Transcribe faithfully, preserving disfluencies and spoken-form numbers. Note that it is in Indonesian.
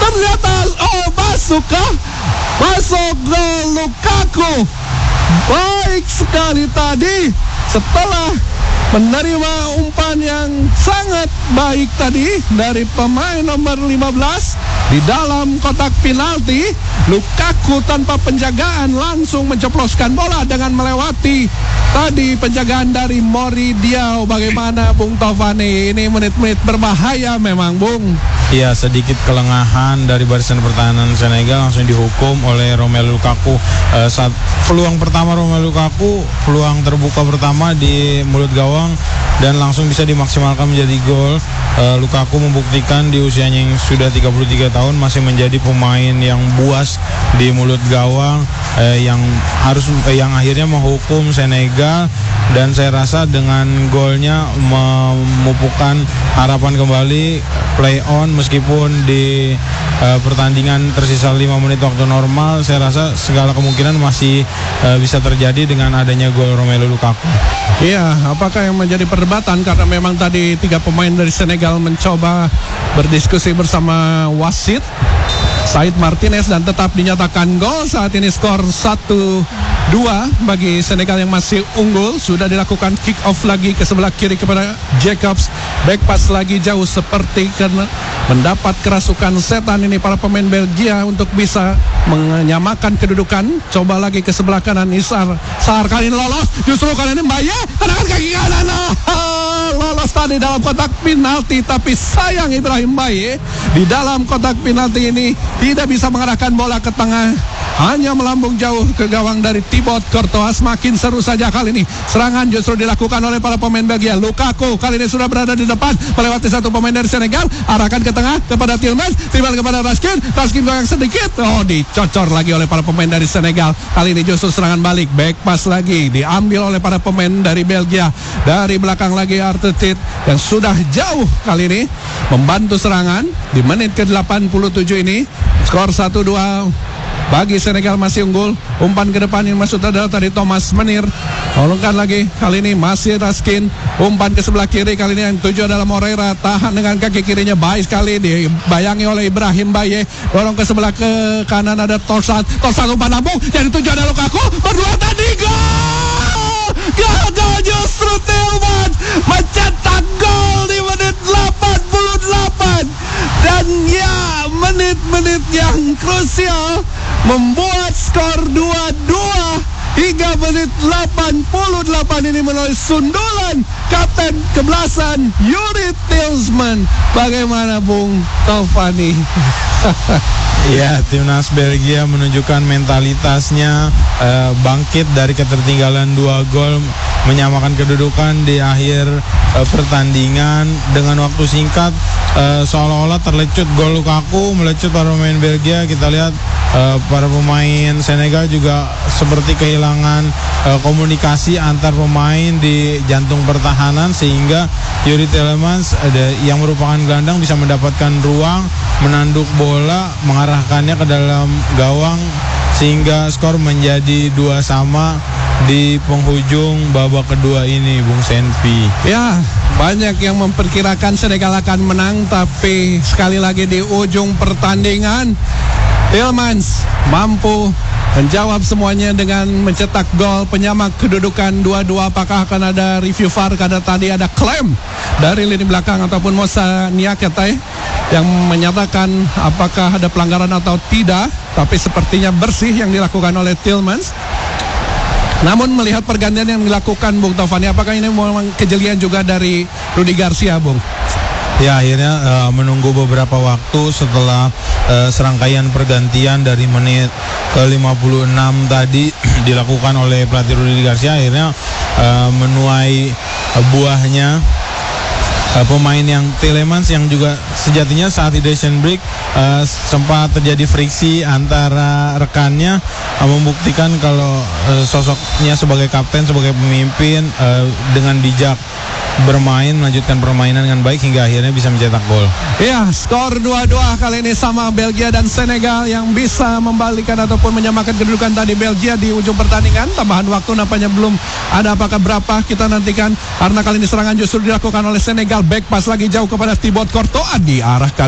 Ternyata oh masuk kah? Masuk gol Lukaku. Baik sekali tadi setelah menerima umpan yang sangat baik tadi dari pemain nomor lima belas di dalam kotak penalti. Lukaku tanpa penjagaan langsung menceploskan bola dengan melewati tadi penjagaan dari Mori Diaw. Bagaimana Bung Tovani? Ini menit-menit berbahaya memang, Bung. Iya, sedikit kelengahan dari barisan pertahanan Senegal langsung dihukum oleh Romelu Lukaku. Uh, saat peluang pertama Romelu Lukaku, peluang terbuka pertama di mulut gawang dan langsung bisa dimaksimalkan menjadi gol. Uh, Lukaku membuktikan di usianya yang sudah tiga puluh tiga tahun masih menjadi pemain yang buas di mulut gawang, uh, yang harus uh, yang akhirnya menghukum Senegal, dan saya rasa dengan golnya memupukkan harapan kembali play on meskipun di uh, pertandingan tersisa lima menit waktu normal. Saya rasa segala kemungkinan masih uh, bisa terjadi dengan adanya gol Romelu Lukaku. Iya, apakah yang menjadi perdebatan karena memang tadi tiga pemain dari Senegal mencoba berdiskusi bersama wasit Said Martinez dan tetap dinyatakan gol. Saat ini skor satu dua bagi Senegal yang masih unggul. Sudah dilakukan kick off lagi ke sebelah kiri kepada Jacobs. Back pass lagi jauh seperti karena mendapat kerasukan setan ini para pemain Belgia untuk bisa menyamakan kedudukan. Coba lagi ke sebelah kanan Isar. Sar kali ini lolos. Justru kali ini Mbaye tendangan kaki kanan. Lolos tadi dalam kotak penalti, tapi sayang Ibrahim Mbaye di dalam kotak penalti ini tidak bisa mengarahkan bola ke tengah, hanya melambung jauh ke gawang dari Thibaut Courtois. Makin seru saja kali ini. Serangan justru dilakukan oleh para pemain Belgia. Lukaku kali ini sudah berada di depan, melewati satu pemain dari Senegal, arahkan ke tengah kepada Tielemans, Tielemans kepada Raskin, Raskin goyang sedikit, oh dicocor lagi oleh para pemain dari Senegal. Kali ini justru serangan balik, back pass lagi diambil oleh para pemain dari Belgia. Dari belakang lagi Artetit yang sudah jauh kali ini membantu serangan di menit ke delapan puluh tujuh ini. Skor satu dua bagi Senegal masih unggul. Umpan ke depan yang masuk adalah tadi Thomas Menir. Tolongkan lagi, kali ini masih Raskin. Umpan ke sebelah kiri, kali ini yang tujuh adalah Moreira. Tahan dengan kaki kirinya, baik sekali dibayangi oleh Ibrahim Mbaye. Dorong ke sebelah ke kanan ada Torsat. Torsat umpan lambung, yang tujuh adalah Lukaku. Berdua tadi gol. Gagal justru Tielemans mencetak gol di menit delapan puluh delapan. Dan ya, menit-menit yang krusial membuat skor dua dua hingga menit delapan puluh delapan ini melalui sundulan kapten kebelasan Yuri Tielemans. Bagaimana Bung Tovani? Ya, timnas Belgia menunjukkan mentalitasnya uh, bangkit dari ketertinggalan dua gol, menyamakan kedudukan di akhir uh, pertandingan dengan waktu singkat. Uh, seolah-olah terlecut gol Lukaku, melecut para pemain Belgia. Kita lihat uh, para pemain Senegal juga seperti kehilangan uh, komunikasi antar pemain di jantung pertahanan, sehingga Yuri Tielemans ada yang merupakan gelandang bisa mendapatkan ruang, menanduk bola, mengarahkannya ke dalam gawang, sehingga skor menjadi dua sama di penghujung babak kedua ini, Bung Senpi. Ya, banyak yang memperkirakan Senegal akan menang, tapi sekali lagi di ujung pertandingan Tielemans mampu menjawab semuanya dengan mencetak gol penyamak kedudukan dua dua. Apakah akan ada review V A R karena tadi ada klaim dari lini belakang ataupun Moussa Niakhaté yang menyatakan apakah ada pelanggaran atau tidak, tapi sepertinya bersih yang dilakukan oleh Tielemans. Namun melihat pergantian yang dilakukan Bung Tovani, apakah ini memang kejelian juga dari Rudi Garcia, Bung? Ya, akhirnya uh, menunggu beberapa waktu setelah uh, serangkaian pergantian dari menit ke lima puluh enam tadi dilakukan oleh pelatih Rudi Garcia, akhirnya uh, menuai uh, buahnya. Uh, pemain yang Tielemans yang juga sejatinya saat hydration break uh, sempat terjadi friksi antara rekannya, uh, membuktikan kalau uh, sosoknya sebagai kapten, sebagai pemimpin uh, dengan bijak bermain, melanjutkan permainan dengan baik hingga akhirnya bisa mencetak gol. Ya, skor dua dua kali ini sama Belgia dan Senegal yang bisa membalikan ataupun menyamakan kedudukan tadi. Belgia di ujung pertandingan, tambahan waktu nampaknya belum ada, apakah berapa kita nantikan, karena kali ini serangan justru dilakukan oleh Senegal. Back pass lagi jauh kepada Thibaut Courtois, diarahkan